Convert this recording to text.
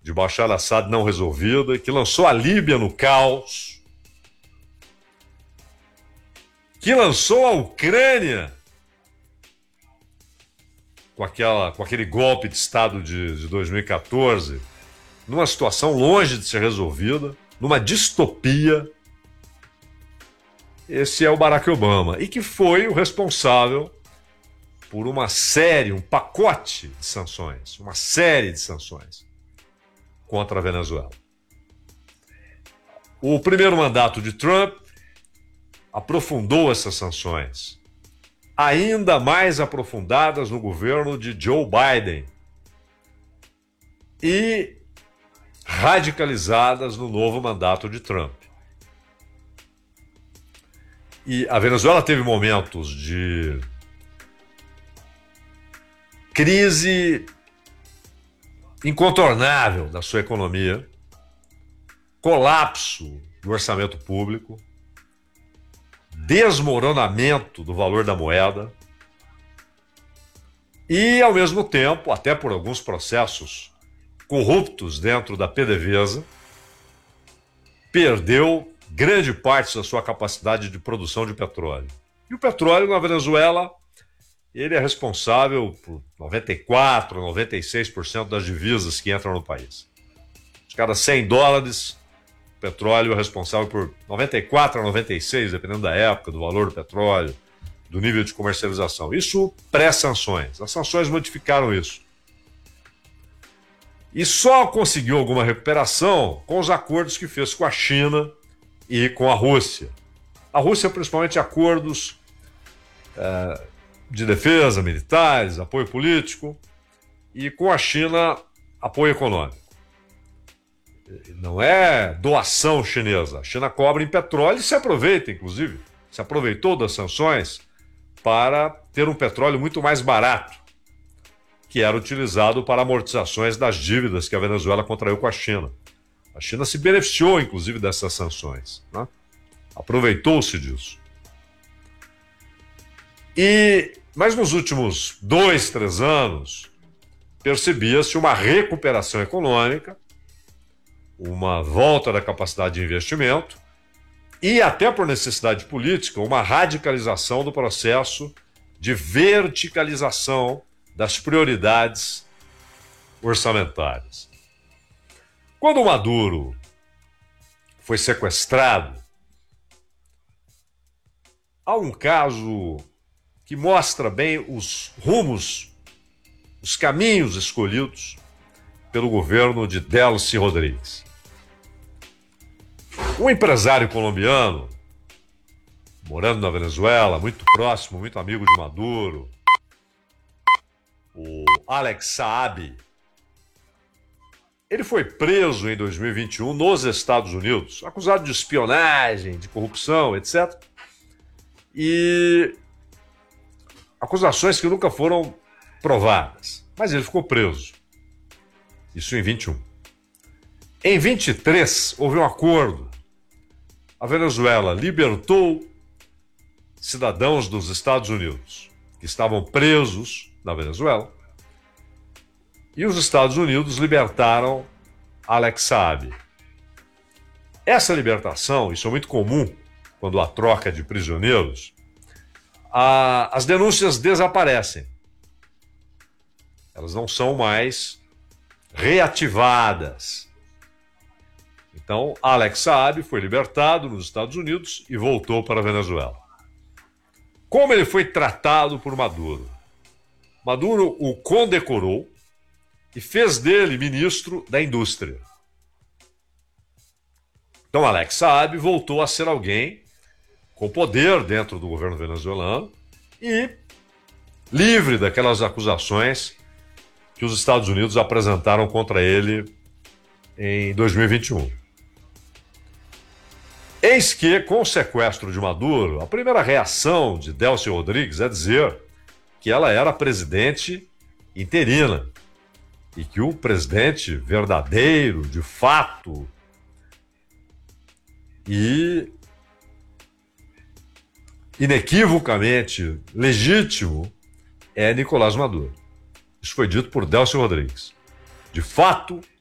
de Bashar al-Assad não resolvida, que lançou a Líbia no caos, que lançou a Ucrânia com aquele golpe de Estado de 2014, numa situação longe de ser resolvida, numa distopia. Esse é o Barack Obama, e que foi o responsável por uma série, um pacote de sanções, uma série de sanções contra a Venezuela. O primeiro mandato de Trump aprofundou essas sanções, ainda mais aprofundadas no governo de Joe Biden e radicalizadas no novo mandato de Trump. E a Venezuela teve momentos de crise incontornável da sua economia, colapso do orçamento público, desmoronamento do valor da moeda e, ao mesmo tempo, até por alguns processos corruptos dentro da PDVSA, perdeu grande parte da sua capacidade de produção de petróleo. E o petróleo na Venezuela, ele é responsável por 94%, 96% das divisas que entram no país. De cada 100 dólares, o petróleo é responsável por 94 a 96, dependendo da época, do valor do petróleo, do nível de comercialização. Isso pré-sanções. As sanções modificaram isso. E só conseguiu alguma recuperação com os acordos que fez com a China e com a Rússia. A Rússia, principalmente, acordos de defesa, militares, apoio político, e com a China, apoio econômico. Não é doação chinesa. A China cobra em petróleo e se aproveita, inclusive. Se aproveitou das sanções para ter um petróleo muito mais barato, que era utilizado para amortizações das dívidas que a Venezuela contraiu com a China. A China se beneficiou, inclusive, dessas sanções, né? Aproveitou-se disso. Mas nos últimos 2, 3 anos, percebia-se uma recuperação econômica, uma volta da capacidade de investimento e, até por necessidade política, uma radicalização do processo de verticalização das prioridades orçamentárias. Quando o Maduro foi sequestrado, há um caso que mostra bem os rumos, os caminhos escolhidos pelo governo de Delcy Rodrigues. Um empresário colombiano, morando na Venezuela, muito próximo, muito amigo de Maduro, o Alex Saab, ele foi preso em 2021 nos Estados Unidos, acusado de espionagem, de corrupção, etc. E acusações que nunca foram provadas. Mas ele ficou preso. Isso em 21. Em 23, houve um acordo. A Venezuela libertou cidadãos dos Estados Unidos que estavam presos na Venezuela. E os Estados Unidos libertaram Alex Saab. Essa libertação, isso é muito comum quando há troca de prisioneiros, as denúncias desaparecem. Elas não são mais reativadas. Então, Alex Saab foi libertado nos Estados Unidos e voltou para a Venezuela. Como ele foi tratado por Maduro? Maduro o condecorou e fez dele ministro da indústria. Então, Alex Saab voltou a ser alguém com poder dentro do governo venezuelano e livre daquelas acusações que os Estados Unidos apresentaram contra ele em 2021. Eis que, com o sequestro de Maduro, a primeira reação de Delcy Rodrigues é dizer que ela era presidente interina e que o presidente verdadeiro, de fato, e inequivocamente legítimo é Nicolás Maduro. Isso foi dito por Delcy Rodrigues. De fato,